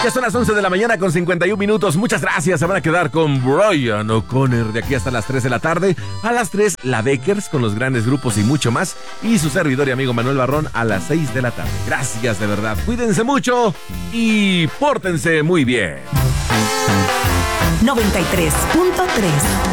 Ya son las 11 de la mañana con 51 minutos. Muchas gracias. Se van a quedar con Brian O'Connor de aquí hasta las 3 de la tarde. A las 3, la Beckers con los grandes grupos y mucho más. Y su servidor y amigo Manuel Barrón a las 6 de la tarde. Gracias de verdad. Cuídense mucho y pórtense muy bien. 93.3